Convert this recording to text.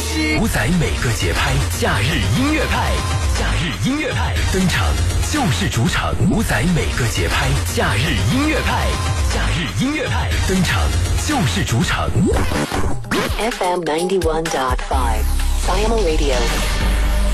主宰每个节拍，假日音乐派，假日音乐派登场就是主场，主宰每个节拍，假日音乐派，假日音乐派登场就是主场。 FM 91.5 Siamo Radio。